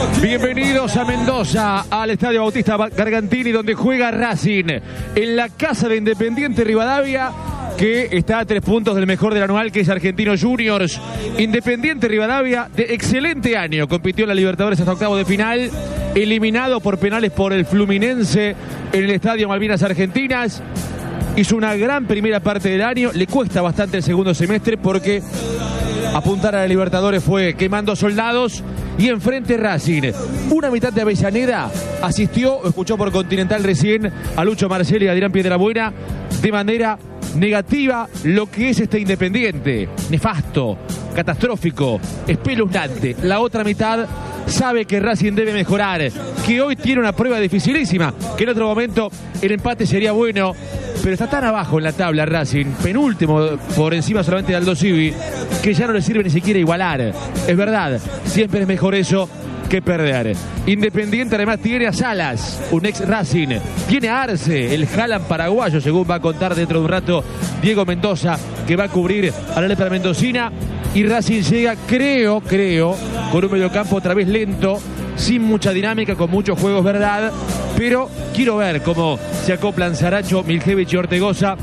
Bienvenidos a Mendoza, al Estadio Bautista Gargantini, donde juega Racing, en la casa de Independiente Rivadavia, que está a 3 puntos del mejor del anual, que es Argentinos Juniors. Independiente Rivadavia, de excelente año, compitió en la Libertadores hasta octavos de final, eliminado por penales por el Fluminense en el Estadio Malvinas Argentinas. Hizo una gran primera parte del año, le cuesta bastante el segundo semestre porque apuntar a la Libertadores fue quemando soldados. Y enfrente Racing, una mitad de Avellaneda asistió, escuchó por Continental recién a Lucho Marcelli y a Adrián Piedrabuena de manera negativa lo que es este Independiente. Nefasto, catastrófico, espeluznante. La otra mitad sabe que Racing debe mejorar, que hoy tiene una prueba dificilísima, que en otro momento el empate sería bueno, pero está tan abajo en la tabla Racing, penúltimo por encima solamente de Aldo Civi, que ya no le sirve ni siquiera igualar. Es verdad, siempre es mejor eso que perder. Independiente además tiene a Salas, un ex Racing, tiene a Arce, el Haaland paraguayo, según va a contar dentro de un rato Diego Mendoza, que va a cubrir a la letra mendocina. Y Racing llega, creo, con un mediocampo otra vez lento, sin mucha dinámica, con muchos juegos, verdad, pero quiero ver cómo se acoplan Saracho, Miljevich y Ortegoza